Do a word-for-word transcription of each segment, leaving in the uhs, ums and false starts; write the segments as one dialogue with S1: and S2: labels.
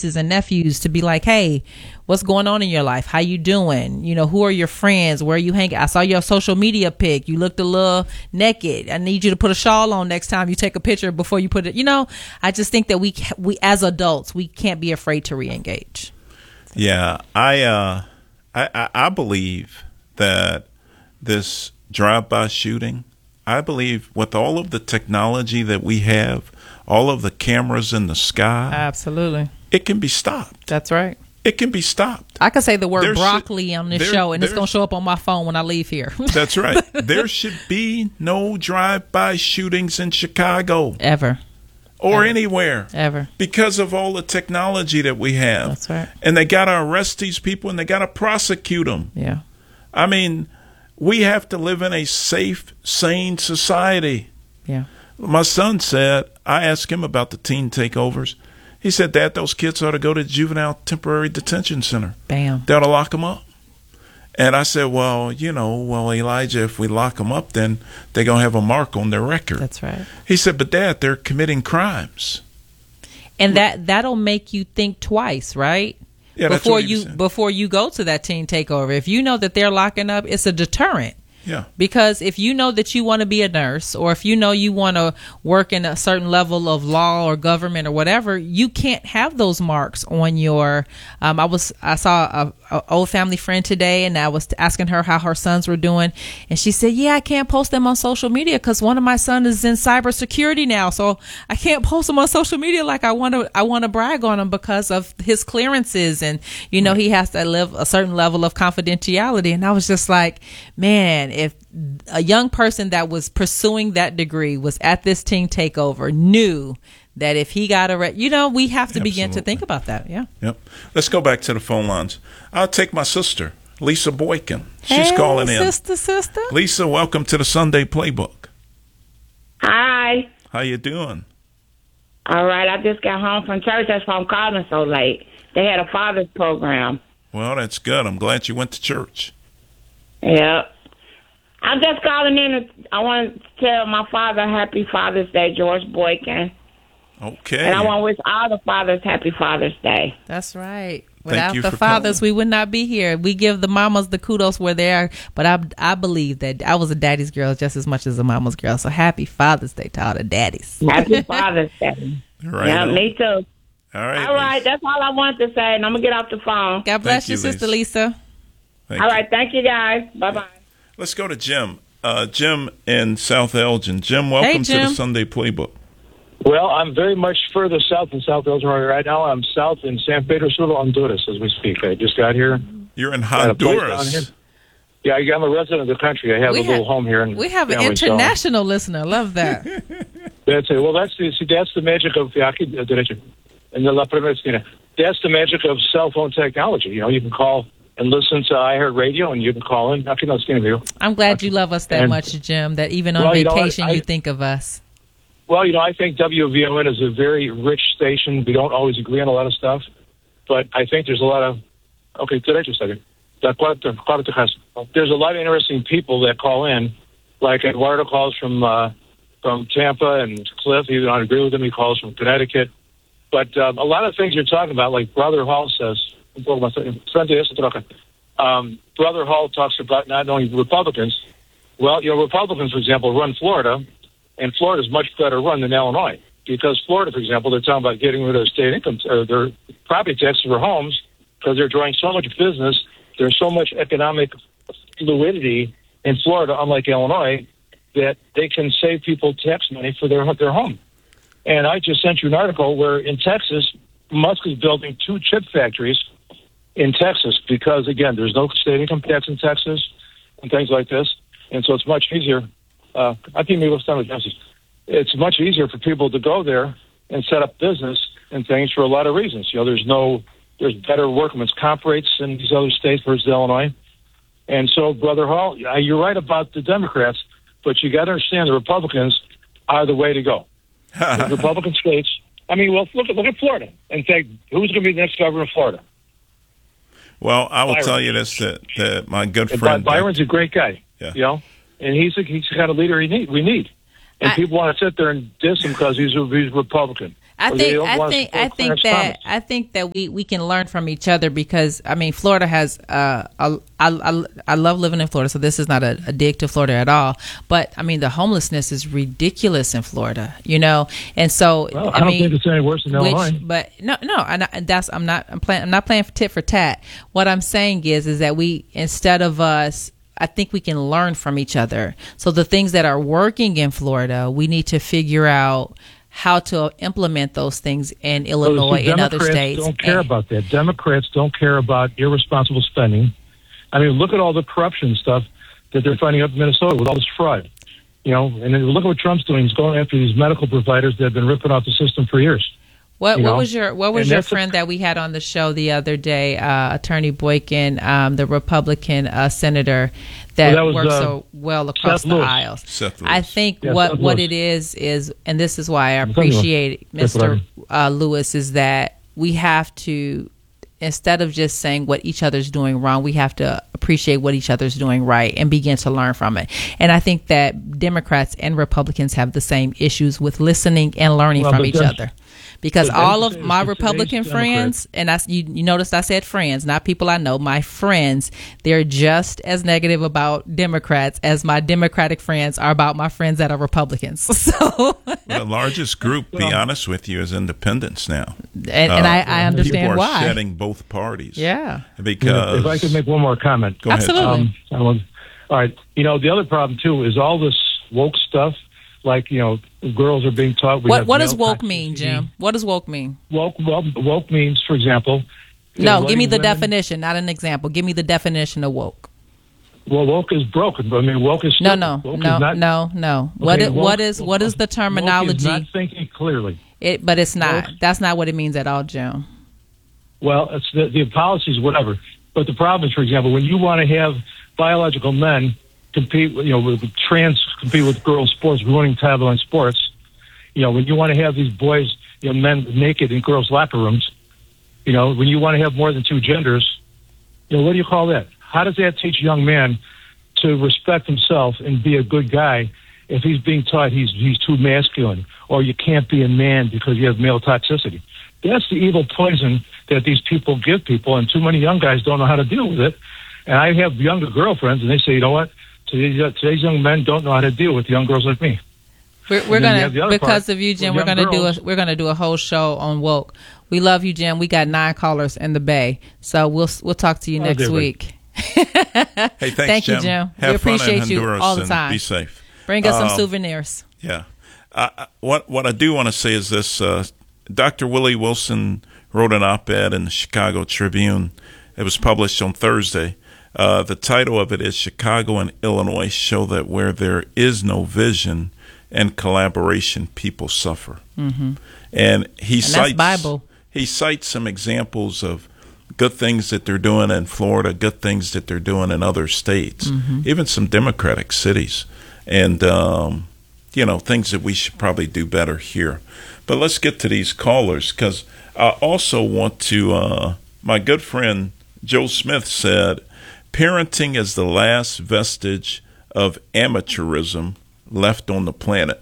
S1: nieces and nephews to be like, hey, what's going on in your life? How you doing? You know, who are your friends? Where are you hanging? I saw your social media pic. You looked a little naked. I need you to put a shawl on next time you take a picture before you put it. You know, I just think that we, we as adults, we can't be afraid to re-engage.
S2: Yeah, I, uh, I, I, I believe that this drive-by shooting, I believe with all of the technology that we have, all of the cameras in the sky,
S1: absolutely,
S2: it can be stopped.
S1: That's right.
S2: It can be stopped.
S1: I could say the word
S2: there
S1: broccoli
S2: should,
S1: on this
S2: there,
S1: show, and it's going to show up on my phone when I leave here.
S2: That's right. There should be no drive-by shootings in Chicago.
S1: Ever.
S2: Or
S1: Ever.
S2: anywhere.
S1: Ever.
S2: Because of all the technology that we have.
S1: That's right.
S2: And they got to arrest these people, and they got to prosecute them.
S1: Yeah.
S2: I mean, we have to live in a safe, sane society.
S1: Yeah.
S2: My son said, I asked him about the teen takeovers. He said, Dad, those kids ought to go to juvenile temporary detention center.
S1: Bam.
S2: They ought to lock them up. And I said, well, you know, well, Elijah, if we lock them up, then they're going to have a mark on their record.
S1: That's right.
S2: He said, but Dad, they're committing crimes.
S1: And that, that'll make you think twice, right?
S2: Yeah, that's
S1: before
S2: what he
S1: you
S2: was saying.
S1: before you go to that teen takeover. If you know that they're locking up, it's a deterrent.
S2: Yeah.
S1: Because if you know that you want to be a nurse, or if you know you want to work in a certain level of law or government or whatever, you can't have those marks on your. Um, I was I saw a, a old family friend today, and I was asking her how her sons were doing, and she said, "Yeah, I can't post them on social media because one of my sons is in cybersecurity now, so I can't post them on social media like I want to. I want to brag on him because of his clearances, and you know he has to live a certain level of confidentiality." And I was just like, man. If a young person that was pursuing that degree was at this teen takeover, knew that if he got arrested, you know, we have to
S2: Absolutely.
S1: begin to think about that. Yeah.
S2: Yep. Let's go back to the phone lines. I'll take my sister, Lisa Boykin. She's
S1: hey,
S2: calling in.
S1: Sister, sister.
S2: Lisa, welcome to the Sunday Playbook.
S3: Hi.
S2: How you doing?
S3: All right. I just got home from church. That's why I'm calling so late. They had a father's program.
S2: Well, that's good. I'm glad you went to church.
S3: Yep. I'm just calling in. I want to tell my father Happy Father's Day, George Boykin.
S2: Okay.
S3: And I want to wish all the fathers Happy Father's Day.
S1: That's right.
S2: Thank
S1: Without
S2: you
S1: the
S2: for
S1: fathers,
S2: calling.
S1: we would not be here. We give the mamas the kudos where they are, but I I believe that I was a daddy's girl just as much as a mama's girl. So happy Father's Day to all the daddies.
S3: Happy Father's Day.
S2: Right
S3: Yeah,
S2: on.
S3: me too.
S2: All right.
S3: All right,
S2: Lisa.
S3: that's all I wanted to say, and I'm going to get off the phone.
S1: God bless
S2: Thank
S1: you,
S2: you,
S1: Sister Lisa.
S2: Thank
S3: All
S2: you.
S3: right, thank you, guys. Bye-bye.
S2: Let's go to Jim. Uh, Jim in South Elgin. Jim, welcome
S1: Hey,
S2: to
S1: Jim.
S2: the Sunday Playbook.
S4: Well, I'm very much further south in South Elgin right now. I'm south in San Pedro Sula, Honduras, as we speak. I just got here.
S2: You're in
S4: Got a place down here.
S2: Honduras.
S4: Yeah, I'm a resident of the country. I have
S1: We
S4: a little
S1: ha-
S4: home here. In
S1: We have an
S4: family, so
S1: international listener. Love that.
S4: That's it. Well, that's the see, that's the magic of aquí derecho, in the la primera esquina. That's the magic of cell phone technology. You know, you can call and listen to iHeartRadio, and you can call in. Aquí no esquina, amigo.
S1: I'm glad you love us that
S4: And-
S1: much, Jim, that even on
S4: Well, you know,
S1: vacation
S4: I- I-
S1: you think of us.
S4: Well, you know, I think W V O N is a very rich station. We don't always agree on a lot of stuff, but I think there's a lot of okay. Derecho a second. There's a lot of interesting people that call in, like Eduardo calls from uh, from Tampa, and Cliff. Even I agree with him. He calls from Connecticut. But um, a lot of things you're talking about, like Brother Hall says, um, Brother Hall talks about not knowing Republicans. Well, you know, Republicans, for example, run Florida, and Florida is much better run than Illinois. Because Florida, for example, they're talking about getting rid of state income, or their property taxes for homes, because they're drawing so much business. There's so much economic fluidity in Florida, unlike Illinois, that they can save people tax money for their their home. And I just sent you an article where in Texas, Musk is building two chip factories in Texas because, again, there's no state income tax in Texas and things like this. And so it's much easier. Uh, I think maybe we'll It's much easier for people to go there and set up business and things for a lot of reasons. You know, there's no, there's better workman's comp rates in these other states versus Illinois. And so, Brother Hall, you're right about the Democrats, but you got to understand the Republicans are the way to go. The Republican states. I mean, well, look at look at Florida and say who's going to be the next governor of Florida.
S2: Well, I will
S4: Byron.
S2: tell you this: that, that my good
S4: And
S2: friend
S4: By- Byron's a great guy,
S2: Yeah.
S4: you know, and he's a, he's the kind of leader he need, we need. And
S1: I-
S4: people want to sit there and diss him because he's a, he's a Republican.
S1: I
S4: Or they
S1: think
S4: don't
S1: I
S4: wanna
S1: think
S4: support
S1: I think
S4: Clarence
S1: that
S4: Thomas.
S1: I think that we, we can learn from each other because I mean Florida has uh a, I, I, I love living in Florida, so this is not a, a dig to Florida at all, but I mean the homelessness is ridiculous in Florida, you know, and so
S4: Well, I,
S1: I
S4: don't
S1: mean
S4: think it's any worse than
S1: which,
S4: Illinois.
S1: but no no and I, that's I'm not I'm playing I'm not playing tit for tat. What I'm saying is is that we instead of us I think we can learn from each other. So the things that are working in Florida, we need to figure out how to implement those things in Illinois
S4: Well, see,
S1: and other
S4: Democrats
S1: states.
S4: don't care
S1: And-
S4: about that. Democrats don't care about irresponsible spending. I mean, look at all the corruption stuff that they're finding up in Minnesota with all this fraud. You know, and then look at what Trump's doing. He's going after these medical providers that have been ripping off the system for years.
S1: What,
S4: You
S1: what
S4: know?
S1: was your what was
S4: And
S1: your
S4: that's a-
S1: friend that we had on the show the other day, uh, Attorney Boykin, um, the Republican uh, senator that,
S4: Well, that was,
S1: works
S4: uh,
S1: so well across
S4: Seth
S1: the
S4: Lewis.
S1: aisles?
S2: Seth Lewis.
S1: I think
S4: Yeah,
S1: what
S4: Seth
S1: what
S4: Lewis.
S1: it is is, and this is why I
S4: Seth Lewis.
S1: appreciate
S4: That's
S1: Mister
S4: what
S1: Uh, Lewis, is that we have to, instead of just saying what each other's doing wrong, we have to appreciate what each other's doing right and begin to learn from it. And I think that Democrats and Republicans have the same issues with listening and learning
S4: Well,
S1: from
S4: but
S1: each
S4: that's-
S1: other. Because
S4: but
S1: all
S4: that's
S1: of
S4: the
S1: my
S4: thing,
S1: Republican
S4: today's
S1: friends, and I, you, you noticed I said friends, not people I know, my friends, they're just as negative about Democrats as my Democratic friends are about my friends that are Republicans. So,
S2: The largest group, be
S4: Well-
S2: honest with you, is independents now.
S1: and, and I, I understand
S2: People are
S1: why.
S2: shedding both parties.
S1: Yeah.
S2: Because
S4: If I could make one more comment.
S2: Go ahead.
S1: Absolutely.
S4: Um, I want- all right. You know, the other problem, too, is all this woke stuff. Like, you know, girls are being taught. We
S1: What
S4: have
S1: what does
S4: male
S1: woke mean,
S4: toxicity.
S1: Jim? What does woke mean?
S4: Woke, well, woke means, for example. you
S1: No,
S4: know,
S1: give me the
S4: letting women-
S1: definition, not an example. Give me the definition of woke.
S4: Well, woke is broken. But I mean, woke is
S1: No,
S4: stupid.
S1: no,
S4: Woke
S1: no,
S4: is not,
S1: no, no. What
S4: Okay,
S1: is,
S4: woke-
S1: what is what is the
S4: Woke is
S1: terminology?
S4: not thinking clearly.
S1: It, but it's not.
S4: Woke-
S1: That's not what it means at all, Jim.
S4: Well, it's the, the policies, whatever. But the problem is, for example, when you want to have biological men compete, with, you know, with, with trans compete with girls' sports, ruining title in sports. You know, when you want to have these boys, you know, men naked in girls' locker rooms. You know, when you want to have more than two genders. You know, what do you call that? How does that teach a young man to respect himself and be a good guy if he's being taught he's he's too masculine, or you can't be a man because you have male toxicity? That's the evil poison that these people give people, and too many young guys don't know how to deal with it. And I have younger girlfriends, and they say, you know what? Today's, today's young men don't know how to deal with young girls like me.
S1: We're, we're
S4: And then you have the
S1: gonna
S4: other
S1: because
S4: part
S1: of you, Jim.
S4: with
S1: We're
S4: young
S1: gonna do
S4: girls.
S1: a we're gonna do a whole show on woke. We love you, Jim. We got nine callers in the Bay, so we'll we'll talk to you
S4: Oh,
S1: next
S4: dear,
S1: week.
S2: Hey, thanks,
S1: Thank you,
S2: Jim.
S1: Jim.
S2: Have
S1: We appreciate
S2: fun in
S1: you
S2: Honduras
S1: all the
S2: and
S1: time.
S2: Be safe.
S1: Bring us some
S2: Um,
S1: souvenirs.
S2: Yeah. Uh, uh, what what I do want to say is this: uh, Doctor Willie Wilson wrote an op-ed in the Chicago Tribune. It was published on Thursday. Uh, the title of it is "Chicago and Illinois Show That Where There Is No Vision and Collaboration, People Suffer." Mm-hmm. And he
S1: And that's
S2: cites
S1: Bible.
S2: he cites some examples of good things that they're doing in Florida, good things that they're doing in other states,
S1: Mm-hmm.
S2: even some Democratic cities, and um, you know, things that we should probably do better here. But let's get to these callers, because I also want to. Uh, my good friend Joe Smith said, "Parenting is the last vestige of amateurism left on the planet."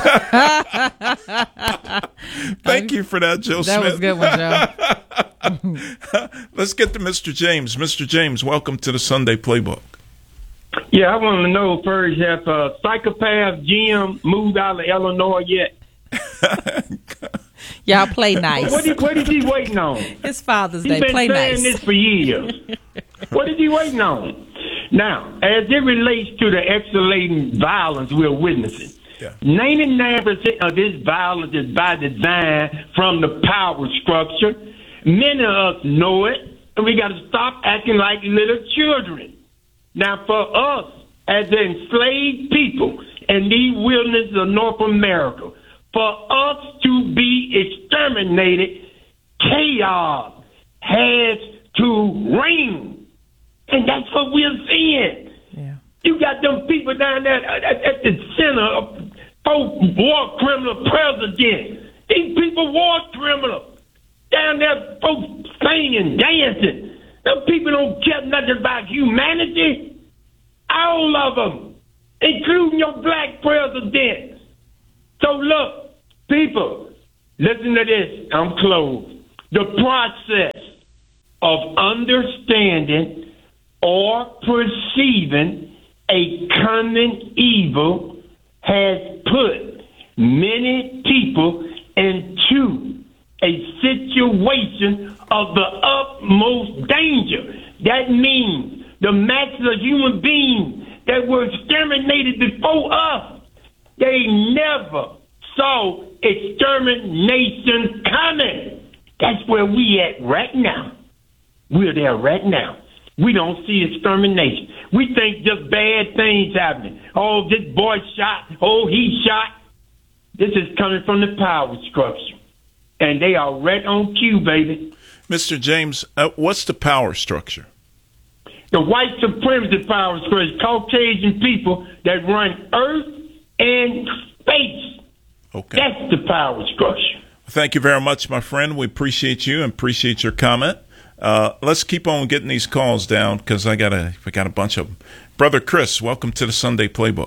S2: Thank you for that, Joe
S1: That
S2: Smith.
S1: was a good one, Joe.
S2: Let's get to Mister James. Mister James, welcome to the Sunday Playbook.
S5: Yeah, I want to know first if uh, Psychopath Jim moved out of Illinois yet.
S1: Y'all play nice.
S5: What, is, what is he waiting on?
S1: It's Father's
S5: He's
S1: Day.
S5: been
S1: Play
S5: saying
S1: nice.
S5: this for years. What is he waiting on? Now, as it relates to the escalating violence we're witnessing,
S2: Yeah.
S5: ninety-nine percent of this violence is by design from the power structure. Many of us know it, and we got to stop acting like little children. Now, for us, as enslaved people in these wilderness of North America, for us to be exterminated, chaos has to reign. And that's what we're seeing.
S1: Yeah.
S5: You got them people down there at, at the center of folk war criminal president. These people war criminals. Down there, folks singing, dancing. Them people don't care nothing about humanity. All of them, including your black president. So look, people, Listen to this. I'm closed. The process of understanding or perceiving a coming evil has put many people into a situation of the utmost danger. That means the masses of human beings that were exterminated before us, they never saw extermination coming. That's where we at right now. We're there right now. We don't see extermination. We think just bad things happening. Oh, this boy shot. Oh, he shot. This is coming from the power structure. And they are right on cue, baby.
S2: Mister James, uh, what's the power structure?
S5: The white supremacy power structure, Caucasian people that run Earth and space.
S2: Okay.
S5: That's the power structure.
S2: Thank you very much, my friend. We appreciate you and appreciate your comment. Uh, let's keep on getting these calls down because I got a we got a bunch of them. Brother Chris, welcome to the Sunday Playbook.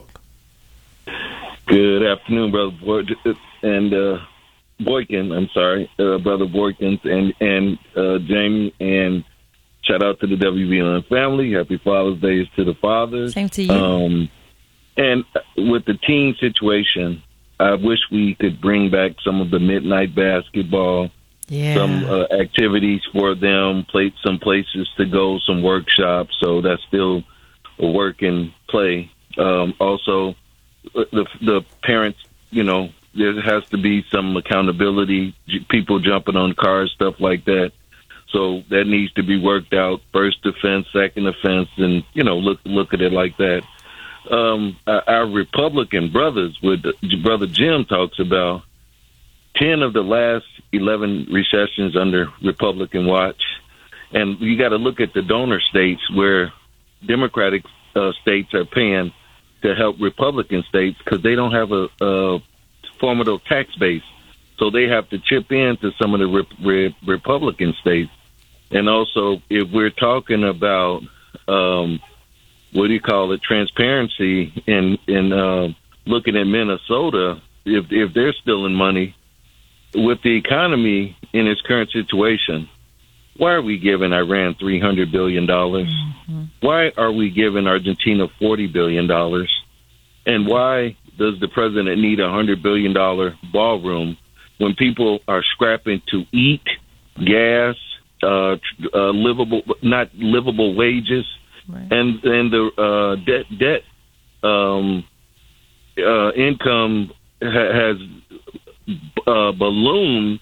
S6: Good afternoon, Brother Boy- and uh, Boykin. I'm sorry, uh, Brother Boykins and and uh, Jamie, and shout out to the W B N family. Happy Father's Day to the fathers.
S1: Same to you.
S6: Um, and with the teen situation, I wish we could bring back some of the midnight basketball.
S1: Yeah.
S6: Some uh, activities for them, play, some places to go, some workshops. So that's still a work and play. Um, also, the the parents, you know, there has to be some accountability. People jumping on cars, stuff like that. So that needs to be worked out. First offense, second offense, and you know, look look at it like that. Um, our Republican brothers, with Brother Jim talks about ten of the last eleven recessions under Republican watch. And you got to look at the donor states where Democratic uh, states are paying to help Republican states because they don't have a, a formidable tax base. So they have to chip in to some of the re- re- Republican states. And also, if we're talking about, um, what do you call it, transparency in, in uh, looking at Minnesota, if if they're stealing money, with the economy in its current situation, why are we giving Iran three hundred billion dollars? Mm-hmm. Why are we giving Argentina forty billion dollars? And why does the president need a one hundred billion dollars ballroom when people are scrapping to eat, gas, uh, uh, livable, not livable wages, right. and and the uh, debt debt um, uh, income ha- has uh, ballooned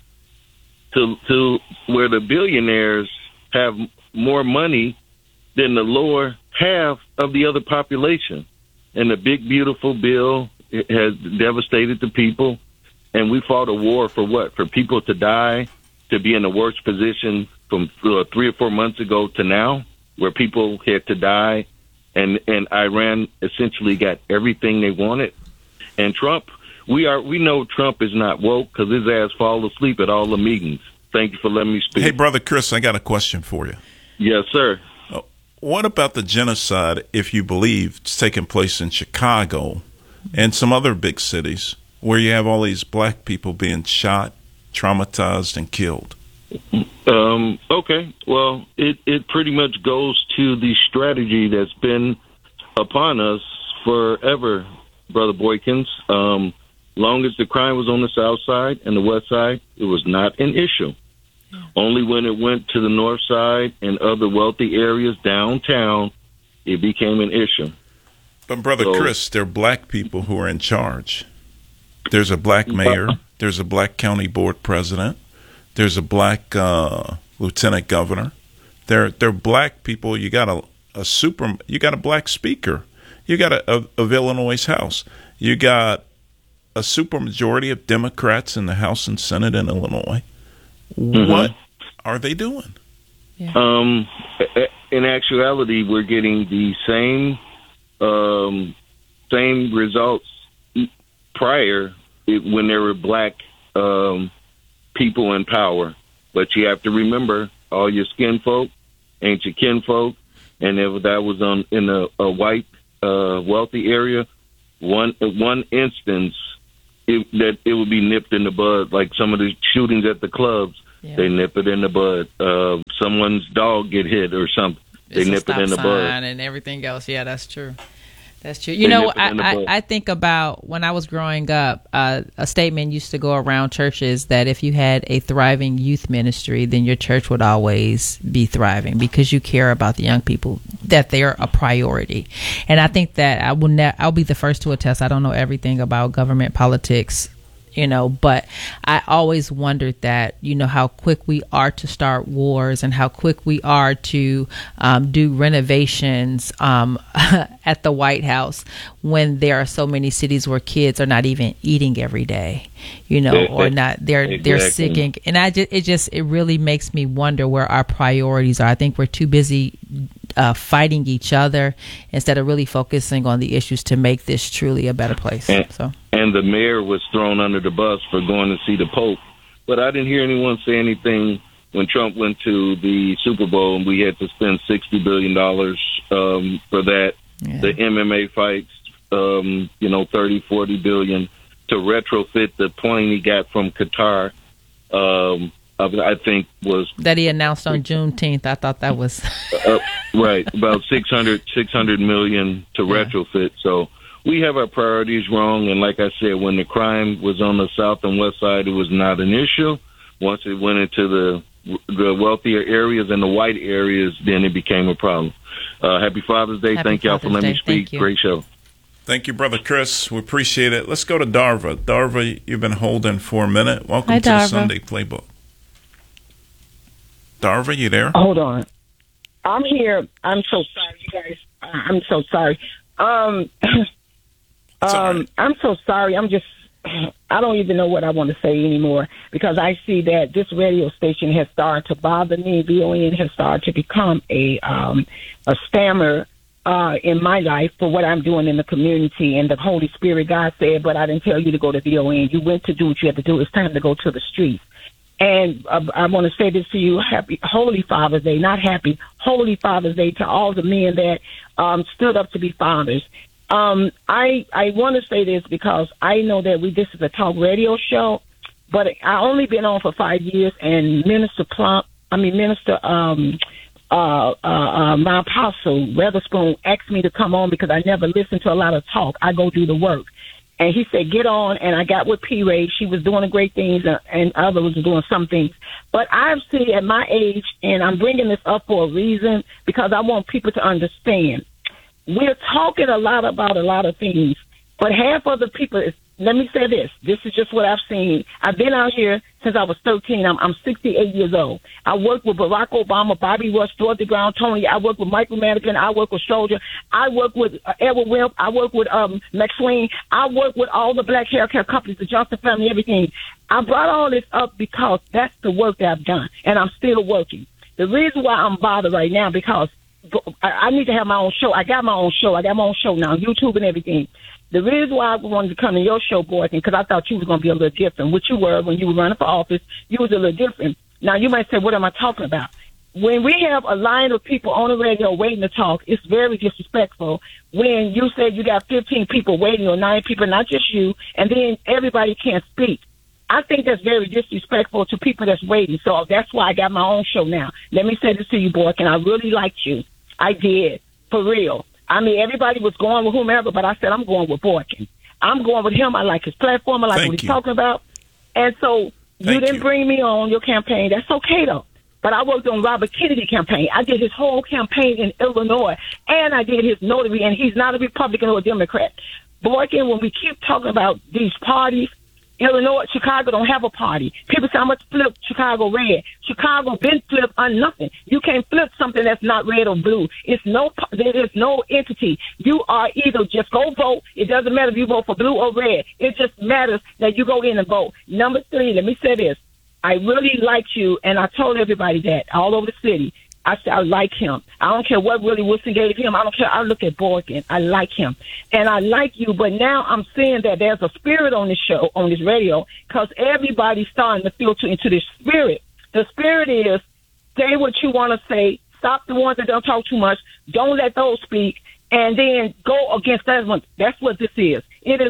S6: to to where the billionaires have more money than the lower half of the other population. And the big, beautiful bill has devastated the people. And we fought a war for what? For people to die, to be in a worse position from uh, three or four months ago to now, where people had to die. And, and Iran essentially got everything they wanted. And Trump, we are we know Trump is not woke because his ass falls asleep at all the meetings. Thank you for letting me speak.
S2: Hey, Brother Chris, I got a question for you.
S6: Yes, sir.
S2: What about the genocide, if you believe, it's taking place in Chicago and some other big cities where you have all these black people being shot, traumatized, and killed?
S6: Um, okay. Well, it, it pretty much goes to the strategy that's been upon us forever, Brother Boykins. Um, long as the crime was on the south side and the west side, it was not an issue. Only when it went to the north side and other wealthy areas downtown, it became an issue.
S2: But, Brother so, Chris, there are black people who are in charge. There's a black mayor. There's a black county board president. There's a black uh, lieutenant governor. There, there are black people. You got a, a super. You got a black speaker. You got a, a of Illinois House. You got a supermajority of Democrats in the House and Senate in Illinois. Mm-hmm. What are they doing?
S1: Yeah.
S6: Um, in actuality, we're getting the same um, same results prior when there were black um, people in power. But you have to remember, all your skin folk ain't your kin folk, and if that was on in a, a white uh, wealthy area, one one instance it, that it would be nipped in the bud. Like some of the shootings at the clubs, yeah. they nip it in the bud. Uh, someone's dog get hit or something, they nip it in the bud.
S1: And everything else. Yeah, that's true. That's true. You know, I, I, I think about when I was growing up, uh, a statement used to go around churches that if you had a thriving youth ministry, then your church would always be thriving because you care about the young people, that they're a priority. And I think that I will ne- I'll be the first to attest. I don't know everything about government politics, you know, but I always wondered that, you know, how quick we are to start wars and how quick we are to um, do renovations um, at the White House when there are so many cities where kids are not even eating every day, you know, or not, they're, exactly. they're sick. And, and I just, it just, it really makes me wonder where our priorities are. I think we're too busy uh, fighting each other instead of really focusing on the issues to make this truly a better place.
S6: And,
S1: so.
S6: And the mayor was thrown under the bus for going to see the Pope. But I didn't hear anyone say anything when Trump went to the Super Bowl and we had to spend sixty billion dollars um, for that. Yeah. The M M A fights, um, you know, thirty, forty billion to retrofit the plane he got from Qatar. Um, I think was
S1: that he announced on Juneteenth. I thought that was
S6: uh, right. About six hundred, six hundred million to yeah. retrofit. So we have our priorities wrong. And like I said, when the crime was on the south and west side, it was not an issue. Once it went into the the wealthier areas and the white areas, then it became a problem. Uh, happy Father's Day.
S1: Happy
S6: Thank y'all
S1: Father's
S6: for letting
S1: Day.
S6: me speak.
S1: Thank you.
S6: Great show.
S2: Thank you, Brother Chris. We appreciate it. Let's go to Darva. Darva, you've been holding for a minute. Welcome
S1: Hi,
S2: to
S1: Darva.
S2: the Sunday Playbook. Darva, you there?
S7: Hold on. I'm here. I'm so sorry, you guys. I'm so sorry. Um, um,
S2: right.
S7: I'm so sorry. I'm just, I don't even know what I want to say anymore because I see that this radio station has started to bother me. V O N has started to become a, um, a stammer uh, in my life for what I'm doing in the community. And the Holy Spirit, God said, but I didn't tell you to go to V O N. You went to do what you had to do. It's time to go to the streets. And uh, I want to say this to you, happy Holy Father's Day, not happy, Holy Father's Day to all the men that um, stood up to be fathers. Um, I I want to say this because I know that we this is a talk radio show, but I only been on for five years. And Minister Plump, I mean Minister, um, uh, uh, uh, my apostle Weatherspoon asked me to come on because I never listen to a lot of talk. I go do the work. And he said, get on, and I got with P. Ray. She was doing great things, and, and others were doing some things. But I'm still at my age, and I'm bringing this up for a reason, because I want people to understand. We're talking a lot about a lot of things, but half of the people, is, let me say this. This is just what I've seen. I've been out here since I was thirteen. I'm, I'm sixty-eight years old. I worked with Barack Obama, Bobby Rush, Dorothy Brown, Tony. I worked with Michael Madigan. I worked with Soldier. I worked with uh, Edward Wimp. I worked with um, McSween. I worked with all the black hair care companies, the Johnson family, everything. I brought all this up because that's the work that I've done, and I'm still working. The reason why I'm bothered right now because I, I need to have my own show. I got my own show. I got my own show now, YouTube and everything. The reason why I wanted to come to your show, Boykin, because I thought you was going to be a little different. What you were when you were running for office, you was a little different. Now, you might say, what am I talking about? When we have a line of people on the radio waiting to talk, it's very disrespectful. When you said you got fifteen people waiting or nine people, not just you, and then everybody can't speak. I think that's very disrespectful to people that's waiting. So that's why I got my own show now. Let me say this to you, Boykin. I really liked you. I did, for real. I mean, everybody was going with whomever, but I said, I'm going with Boykin. I'm going with him. I like his platform. I like
S2: Thank
S7: what he's
S2: you.
S7: talking about. And so you
S2: Thank
S7: didn't
S2: you.
S7: bring me on your campaign. That's okay, though. But I worked on Robert Kennedy campaign. I did his whole campaign in Illinois, and I did his notary, and he's not a Republican or a Democrat. Boykin, when we keep talking about these parties, Illinois, Chicago don't have a party. People say, I'm going to flip Chicago red. Chicago been flipped on nothing. You can't flip something that's not red or blue. It's no, there is no entity. You are either just go vote. It doesn't matter if you vote for blue or red. It just matters that you go in and vote. Number three, let me say this. I really liked you, and I told everybody that all over the city. I said, I like him. I don't care what Willie Wilson gave him. I don't care. I look at Boykin. I like him. And I like you. But now I'm seeing that there's a spirit on this show, on this radio, because everybody's starting to filter into this spirit. The spirit is say what you want to say. Stop the ones that don't talk too much. Don't let those speak. And then go against that one. That's what this is. It is a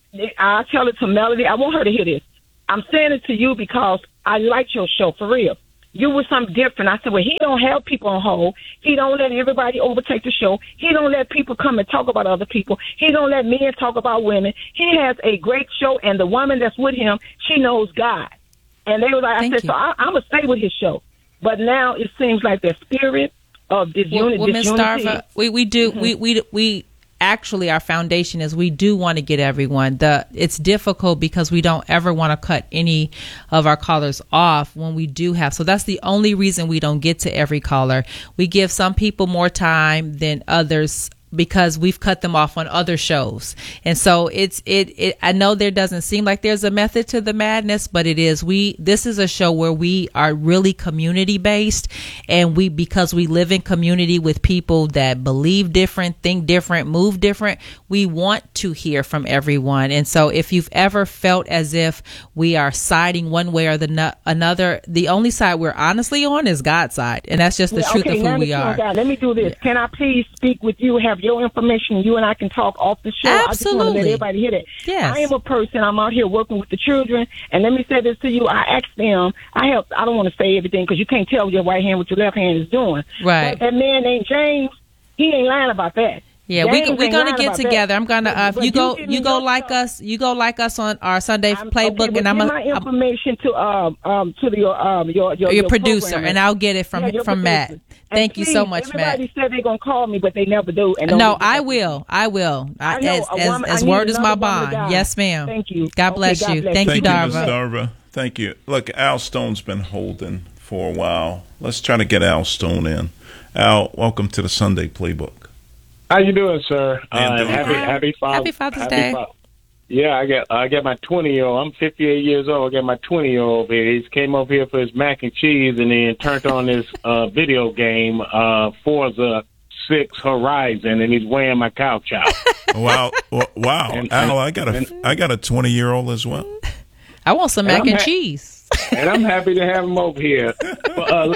S7: I tell it to Melody. I want her to hear this. I'm saying it to you because I liked your show, for real. You were something different. I said, well, he don't have people on hold. He don't let everybody overtake the show. He don't let people come and talk about other people. He don't let men talk about women. He has a great show, and the woman that's with him, she knows God. And they were like,
S1: Thank
S7: I said,
S1: you.
S7: so I, I'm going to stay with his show. But now it seems like the spirit of this
S1: Well,
S7: unit,
S1: well, Miz
S7: disunity.
S1: Darva, we we do
S7: Mm-hmm.
S1: we we we actually our foundation is we do want to get everyone. The it's difficult because we don't ever want to cut any of our callers off when we do have. So that's the only reason we don't get to every caller. We give some people more time than others because we've cut them off on other shows. And so it's it, it I know there doesn't seem like there's a method to the madness, but it is. We this is a show where we are really community based, and we because we live in community with people that believe different, think different, move different, we want to hear from everyone. And so if you've ever felt as if we are siding one way or the no, another, the only side we're honestly on is God's side, and that's just the
S7: Yeah,
S1: truth
S7: okay,
S1: of
S7: now
S1: who
S7: that
S1: we
S7: you
S1: are.
S7: got- Let me do this. Can I please speak with you, have your information, you and I can talk off the show? I just want to
S1: Absolutely.
S7: let everybody hear that.
S1: Yes.
S7: I am a person, I'm out here working with the children, and let me say this to you, I asked them, I help, I don't want to say everything because you can't tell your right hand what your left hand is doing.
S1: Right.
S7: But that man named James, he ain't lying about that.
S1: Yeah, we
S7: James
S1: we're
S7: ain't
S1: gonna
S7: lying
S1: get
S7: about
S1: together.
S7: that.
S1: I'm gonna uh,
S7: But-
S1: you
S7: but
S1: go
S7: give
S1: you
S7: me
S1: go
S7: your
S1: like
S7: stuff.
S1: us you go like us on our Sunday
S7: I'm-
S1: playbook,
S7: okay,
S1: and
S7: well,
S1: I'm
S7: give
S1: a,
S7: my
S1: I'm
S7: information to um um to the um your your,
S1: your producer,
S7: programmer.
S1: and I'll get it from
S7: Yeah, your
S1: from Matt.
S7: producer.
S1: Thank
S7: And
S1: you so
S7: please,
S1: much, Matt.
S7: everybody said they're gonna call me, but they never do. And don't
S1: No,
S7: get back
S1: I
S7: to me.
S1: will. I will. I,
S7: I know,
S1: as
S7: a
S1: as,
S7: woman-
S1: as
S7: I need
S1: word is my
S7: another woman to
S1: bond.
S7: die.
S1: Yes, ma'am.
S7: Thank you.
S1: God
S7: Okay,
S1: bless
S7: God
S1: you.
S7: bless
S1: Thank
S7: you.
S1: you,
S2: Thank you, Miz
S1: Darva.
S2: Darva. Thank you. Look, Al Stone's been holding for a while. Let's try to get Al Stone in. Al, welcome to the Sunday Playbook.
S8: How you doing, sir?
S2: How you
S8: Uh,
S2: doing?
S8: happy,
S1: Hi.
S8: happy Father's,
S1: Happy Father's Day.
S8: Fa- yeah, I got I got my twenty year old. I'm fifty-eight years old. I got my twenty year old here. He came over here for his mac and cheese, and then turned on his uh, video game, uh, Forza Six Horizon, and he's wearing my couch out.
S2: Wow, wa- wow,
S8: And-
S2: Al, I got a
S8: and-
S2: I got a twenty year old as well.
S1: I want some
S8: And
S1: mac
S8: I'm
S1: and
S8: ha-
S1: cheese.
S8: And I'm happy to have him over here. But, uh,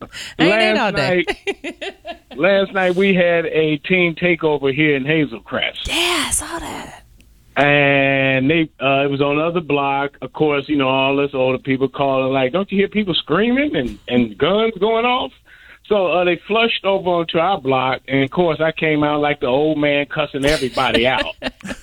S1: I ain't ate
S8: last
S1: all day.
S8: night, last night we had a team takeover here in Hazelcrest.
S1: Yeah, I saw that.
S8: And they, uh, it was on the other block. Of course, you know, all us older people calling, like, don't you hear people screaming and, and guns going off? So uh, they flushed over onto our block. And, of course, I came out like the old man cussing everybody out.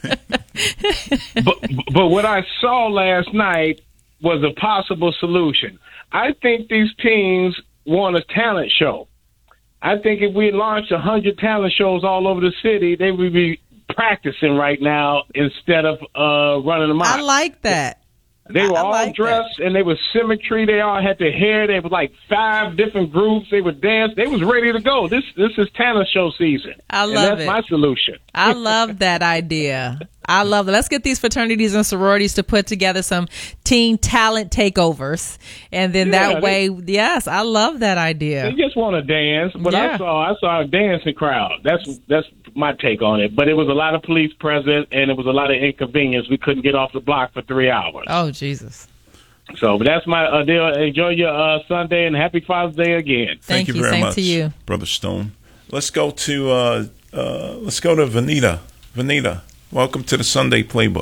S8: but, but what I saw last night was a possible solution. I think these teams want a talent show. I think if we launched one hundred talent shows all over the city, they would be practicing right now instead of uh, running them out.
S1: I like that.
S8: They were
S1: I
S8: all
S1: like
S8: dressed and they were symmetry. They all had their hair. They were like five different groups. They would dance. They was ready to go. This this is talent show season.
S1: I
S8: and
S1: love
S8: that's
S1: it.
S8: my solution.
S1: I love that idea. I love it. Let's get these fraternities and sororities to put together some teen talent takeovers, and then
S8: Yeah,
S1: that
S8: they-
S1: way, yes, I love that idea.
S8: They just want to dance. But
S1: Yeah.
S8: I saw I saw a dancing crowd. That's that's my take on it. But it was a lot of police present, and it was a lot of inconvenience. We couldn't get off the block for three hours.
S1: Oh, Jesus.
S8: So, but that's my uh, deal. Enjoy your uh, Sunday, and happy Father's Day again.
S1: Thank
S2: you
S1: you.
S2: very
S1: Same
S2: much,
S1: to you.
S2: Brother Stone. Let's go to uh, uh, let's go to Vanita. Vanita, welcome to the Sunday Playbook.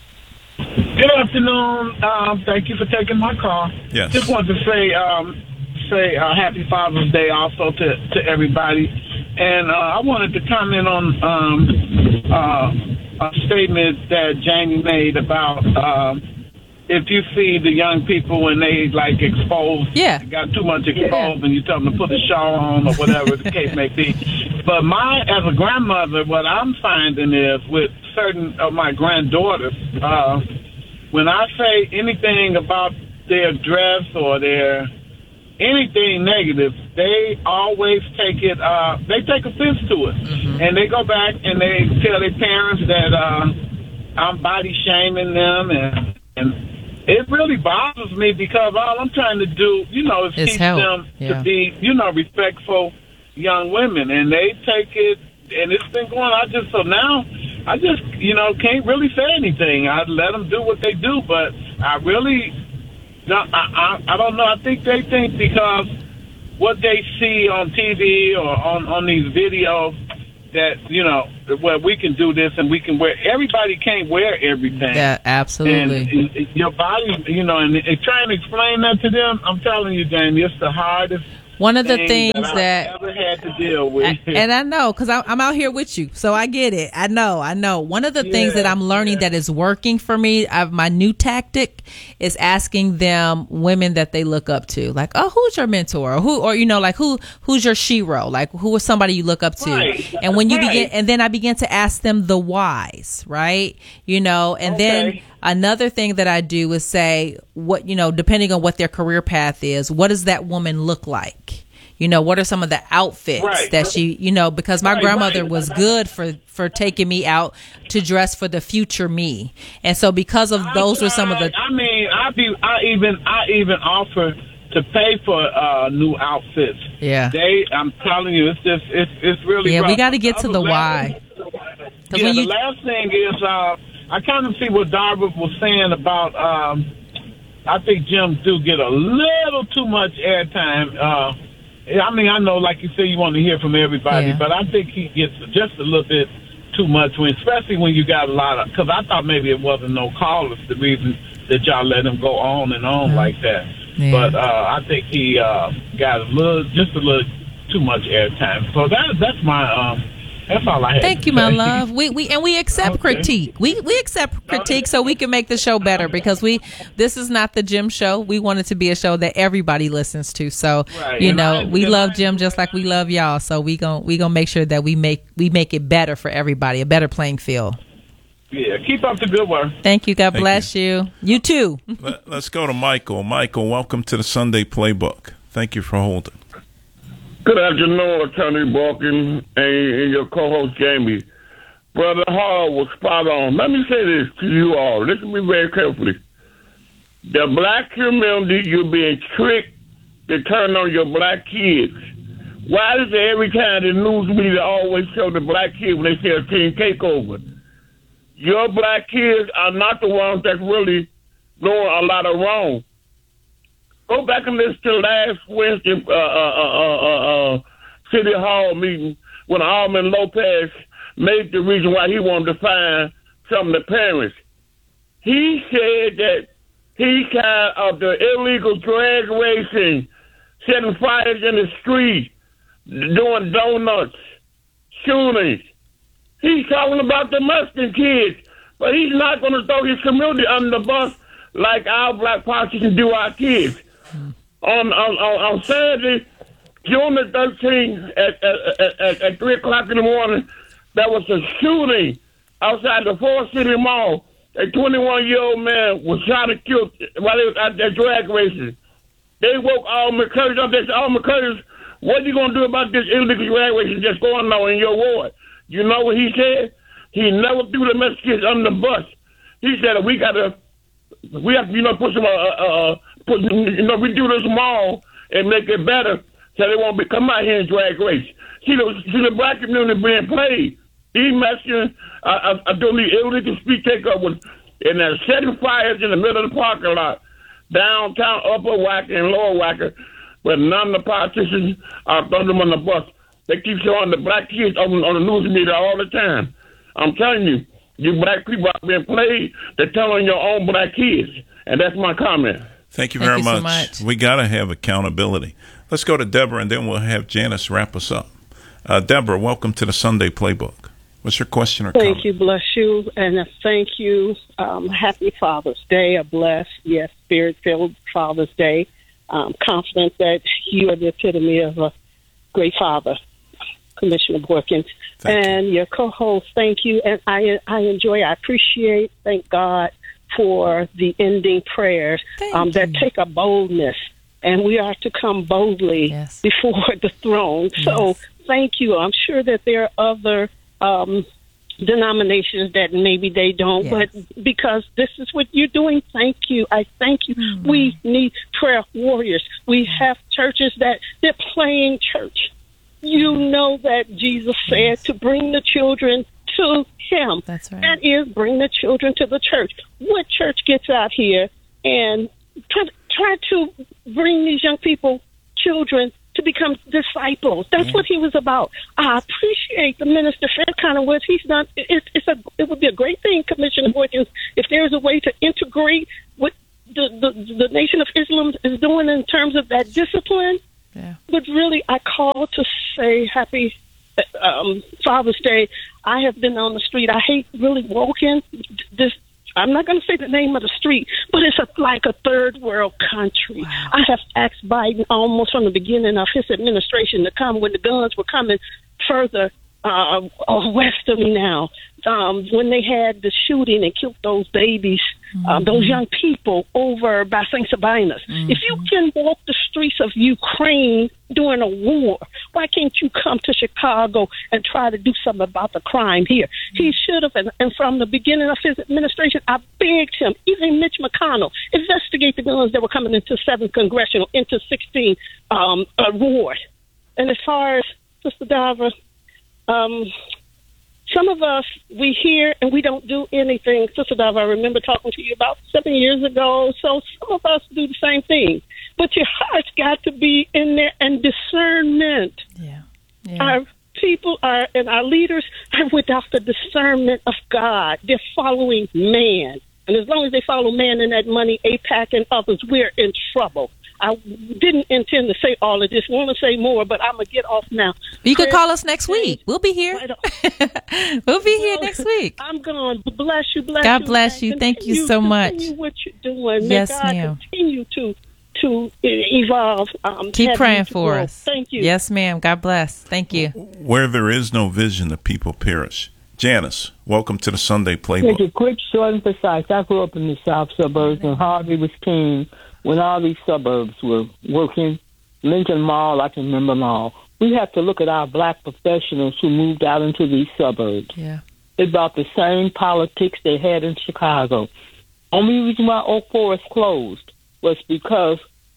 S9: Good afternoon. Um, thank you for taking my call.
S2: Yes.
S9: Just wanted to say um, say uh, Happy Father's Day also to, to everybody. And uh, I wanted to comment on um, uh, a statement that Jamie made about um, if you see the young people when they like exposed,
S1: Yeah.
S9: got too much exposed, and you tell them to put a shawl on or whatever the case may be. But my, as a grandmother, what I'm finding is with certain of my granddaughters, uh, when I say anything about their dress or their anything negative, they always take it, uh, they take offense to it. And they go back and they tell their parents that uh, I'm body shaming them, and, and it really bothers me because all I'm trying to do, you know, is
S1: Is
S9: teach
S1: help.
S9: them
S1: Yeah.
S9: to be, you know, respectful young women, and they take it, and it's been going. I just so now, I just you know can't really say anything. I let them do what they do, but I really, don't, I, I I don't know. I think they think because what they see on T V or on on these videos, that, you know, where we can do this and we can wear. Everybody can't wear everything.
S1: Yeah, absolutely.
S9: And, and your body, you know, and, and trying to explain that to them, I'm telling you, Jamie, it's the hardest.
S1: One of the
S9: thing
S1: things
S9: that,
S1: that
S9: I've ever had to deal with.
S1: And I know, because I'm out here with you, so I get it. I know, I know. One of the yeah, things that I'm learning yeah. that is working for me, I've, my new tactic is asking them women that they look up to, like, oh, who's your mentor, or who, or you know, like who, who's your shero, like who is somebody you look up to, right. and when you right. begin, and then I begin to ask them the whys, right? You know, and okay. then. Another thing that I do is say, what, you know, depending on what their career path is, what does that woman look like? You know, what are some of the outfits right. that she, you know, because my right, grandmother right. was good for, for taking me out to dress for the future me. And so because of those I, were some of the.
S9: I mean, I be, I even, I even offer to pay for uh, new outfits.
S1: Yeah.
S9: They, I'm telling you, it's just, it's, it's really.
S1: Yeah,
S9: rough.
S1: we got to get to the why.
S9: Yeah, when you, the last thing is, uh, I kind of see what Darvin was saying about, um, I think Jim do get a little too much airtime. Uh, I mean, I know, like you said, you want to hear from everybody, yeah. but I think he gets just a little bit too much, when, especially when you got a lot of, because I thought maybe it wasn't no callers, the reason that y'all let him go on and on mm-hmm. like that. Yeah. But uh, I think he uh, got a little, just a little too much airtime. So that, that's my... Um, That's all I have.
S1: Thank you, my love. We we and we accept okay. critique. We we accept critique so we can make the show better, because we this is not the Jim show. We want it to be a show that everybody listens to. So right. you and know, I, we love I, Jim just like we love y'all. So we gon' we gonna make sure that we make we make it better for everybody, a better playing field.
S9: Yeah, keep up the good work.
S1: Thank you. God Thank bless you. you. You too.
S2: Let, let's go to Michael. Michael, welcome to the Sunday Playbook. Thank you for holding.
S10: Good afternoon, Attorney Balkin and, and your co-host Jamie. Brother Hall was spot on. Let me say this to you all. Listen to me very carefully. The black community, you're being tricked to turn on your black kids. Why is it every time the news media always show the black kids when they say a team takeover? Your black kids are not the ones that's really doing a lot of wrong. Go back and listen to last Wednesday uh, uh, uh, uh, uh, City Hall meeting when Alderman Lopez made the reason why he wanted to fine some of the parents. He said that he tired of the illegal drag racing, setting fires in the street, doing donuts, shootings. He's talking about the Mexican kids, but he's not going to throw his community under the bus like our black politicians do our kids. On, on, on, on Saturday, June the thirteenth, at, at, at, at three o'clock in the morning, there was a shooting outside the Forest City Mall. A twenty-one-year-old man was shot and killed while he was out there drag racing. They woke Alderman Curtis up. They said, Alderman Curtis, what are you going to do about this illegal drag racing that's going on in your ward? You know what he said? He never threw the Mexicans under the bus. He said, we got to, we have to, you know, put some, uh, uh, put, you know, redo this mall and make it better so they won't be come out here and drag race. See the, see the black community being played. These Mexicans are, are doing the illegal street takeovers, and they're setting fires in the middle of the parking lot, downtown Upper Wacker and Lower Wacker, but none of the politicians are throwing them on the bus. They keep showing the black kids on, on the news media all the time. I'm telling you, you black people are being played. They're telling your own black kids, and that's my comment.
S2: Thank you very
S1: Thank you
S2: much.
S1: so much.
S2: We got to have accountability. Let's go to Deborah, and then we'll have Janice wrap us up. Uh, Deborah, welcome to the Sunday Playbook. What's your question or comment?
S11: Thank you, bless you, and uh, thank you. Um, happy Father's Day, a blessed, yes, spirit-filled Father's Day. I'm confident that you are the epitome of a great father, Commissioner Boykins, and you. your co-host. Thank you, and I I enjoy, I appreciate, thank God for the ending prayers um, that take a boldness, and we are to come boldly yes. before the throne. Yes. So thank you. I'm sure that there are other um, denominations that maybe they don't, yes. but because this is what you're doing, thank you. I thank you. Mm-hmm. We need prayer warriors. We have churches that they're playing church. You know that Jesus said yes. to bring the children to him.
S1: That's right.
S11: That is, bring the children to the church. What church gets out here and try, try to bring these young people, children, to to become disciples. That's yeah. what he was about. I appreciate the minister fair kind of words he's done. It, it's a, it would be a great thing, Commissioner Boykins, if there's a way to integrate what the, the, the Nation of Islam is doing in terms of that discipline. Yeah. But really, I call to say happy um, Father's Day. I have been on the street. I hate really walking this. I'm not going to say the name of the street, but it's a, like a third world country. Wow. I have asked Biden almost from the beginning of his administration to come when the guns were coming further uh, west of me now. Um, when they had the shooting and killed those babies, mm-hmm. um, those young people over by Saint Sabinus. Mm-hmm. If you can walk the streets of Ukraine during a war, why can't you come to Chicago and try to do something about the crime here? Mm-hmm. He should have, and, and from the beginning of his administration, I begged him, even Mitch McConnell, investigate the guns that were coming into seventh Congressional, into sixteen um, uh, ward. And as far as Sister Dava, um, some of us, we hear and we don't do anything. Sister Dava, I remember talking to you about seven years ago. So some of us do the same thing. But your heart's got to be in there, and discernment. Yeah. yeah. Our people are, and our leaders are without the discernment of God. They're following man. And as long as they follow man and that money, AIPAC and others, we're in trouble. I didn't intend to say all of this. I want to say more, but I'm going to get off now.
S1: You could call us next week. We'll be here. We'll be here
S11: well, next
S1: week.
S11: I'm going to bless you. Bless
S1: God
S11: you,
S1: bless you. Thank you so much.
S11: Continue what you're doing.
S1: Yes,
S11: May God
S1: ma'am.
S11: continue to, to evolve. Um,
S1: Keep praying for
S11: grow.
S1: us.
S11: Thank you.
S1: Yes, ma'am. God bless. Thank you.
S2: Where there is no vision, the people perish. Janice, welcome to the Sunday Playbook.
S12: Thank you. Quick, short, and precise. I grew up in the south suburbs, and Harvey was king when all these suburbs were working. Lincoln Mall, I can remember them all. We have to look at our black professionals who moved out into these suburbs.
S1: Yeah.
S12: They brought the same politics they had in Chicago. Only reason why Oak Forest closed was because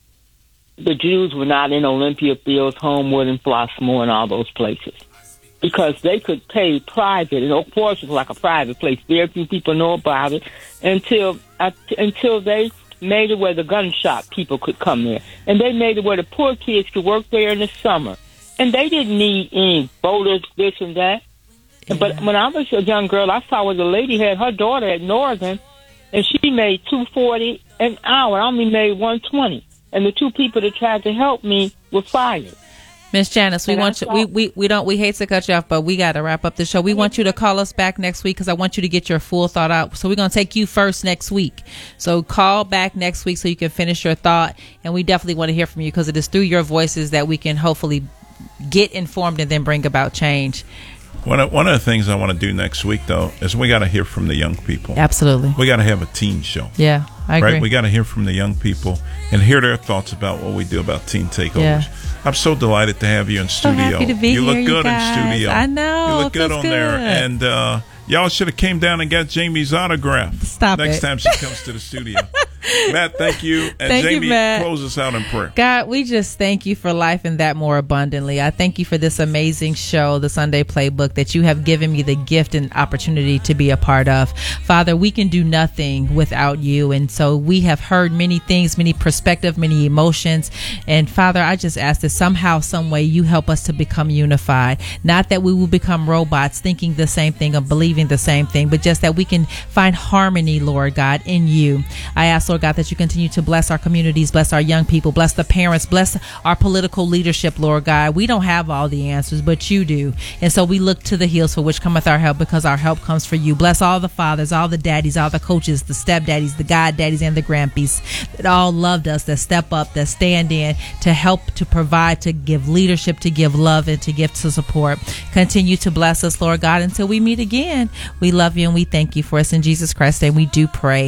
S12: the Jews were not in Olympia Fields, Homewood, and Flossmoor, and all those places. Because they could pay private, and Oak Forest was like a private place. Very few people know about it until uh, until they made it where the gun shop people could come there. And they made it where the poor kids could work there in the summer. And they didn't need any voters, this and that. Yeah. But when I was a young girl, I saw where the lady had her daughter at Northern, and she made two forty an hour. I only made one twenty. And the two people that tried to help me were fired.
S1: Miss Janice, we and want you. We, we we don't. We hate to cut you off, but we got to wrap up the show. We want you to call us back next week because I want you to get your full thought out. So we're gonna take you first next week. So call back next week so you can finish your thought, and we definitely want to hear from you because it is through your voices that we can hopefully get informed and then bring about change.
S2: One of, one of the things I want to do next week, though, is we got to hear from the young people.
S1: Absolutely.
S2: We got to have a teen show.
S1: Yeah, I agree.
S2: Right? We got to hear from the young people and hear their thoughts about what we do about teen takeovers. Yeah. I'm so delighted to have you in studio.
S1: So happy to be
S2: you
S1: here,
S2: look good
S1: you
S2: in studio.
S1: I know.
S2: You look good on
S1: good.
S2: there. And uh, y'all should have came down and got Jamie's autograph.
S1: Stop
S2: next
S1: it.
S2: time she comes to the studio. Matt, thank you. And
S1: thank
S2: Jamie,
S1: you, Matt.
S2: Close us out in prayer.
S1: God, we just thank you for life and that more abundantly. I thank you for this amazing show, the Sunday Playbook, that you have given me the gift and opportunity to be a part of. Father, we can do nothing without you. And so we have heard many things, many perspectives, many emotions. And Father, I just ask that somehow, some way you help us to become unified. Not that we will become robots thinking the same thing or believing the same thing, but just that we can find harmony, Lord God, in you. I ask, Lord God, that you continue to bless our communities, bless our young people, bless the parents, bless our political leadership, Lord God. We don't have all the answers, but you do. And so we look to the hills for which cometh our help, because our help comes for you. Bless all the fathers, all the daddies, all the coaches, the stepdaddies, the goddaddies, and the grandpies that all loved us, that step up, that stand in to help, to provide, to give leadership, to give love, and to give to support. Continue to bless us, Lord God, until we meet again. We love you and we thank you for us in Jesus Christ's name. We do pray.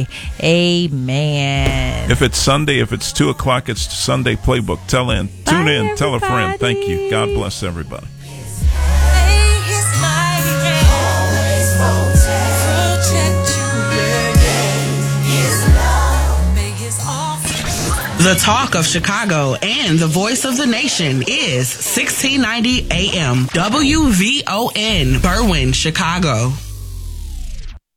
S1: Amen.
S2: If it's Sunday, if it's two o'clock, it's Sunday Playbook. Tell in, tune
S1: Bye,
S2: in,
S1: everybody.
S2: Tell a friend. Thank you. God bless everybody.
S13: The talk of Chicago and the voice of the nation is sixteen ninety A M W V O N, Berwyn, Chicago.